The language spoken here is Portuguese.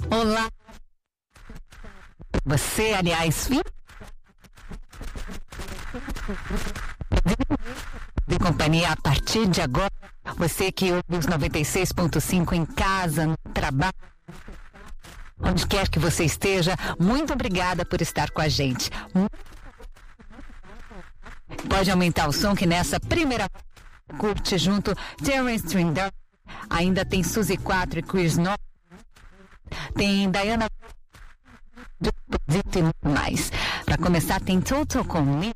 Olá. Você, aliás, de companhia a partir de agora. Você que ouve os 96.5 em casa, no trabalho, onde quer que você esteja, muito obrigada por estar com a gente. Pode aumentar o som que nessa primeira curte junto Terence Trinder. Ainda tem Suzy 4 e Chris North. Tem Diana e mais. Para começar tem Total com Me.